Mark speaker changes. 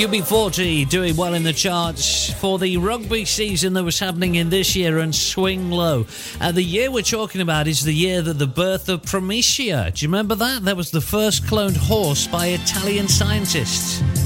Speaker 1: UB40 doing well in the charts for the rugby season that was happening in this year, and Swing Low. The year we're talking about is the year that the birth of Promethea. Do you remember that? That was the first cloned horse by Italian scientists.